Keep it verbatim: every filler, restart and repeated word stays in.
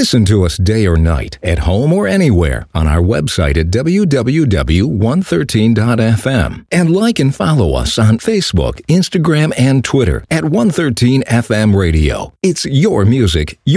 Listen to us day or night, at home or anywhere, on our website at w w w dot one thirteen dot f m. And like and follow us on Facebook, Instagram, and Twitter at one thirteen F M Radio. It's your music,